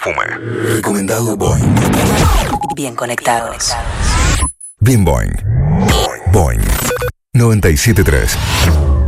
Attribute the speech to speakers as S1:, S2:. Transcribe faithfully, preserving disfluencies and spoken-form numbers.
S1: perfume.
S2: Recomendado Boing.
S3: Bien conectados.
S1: Bien Boing. Boing noventa y siete punto tres.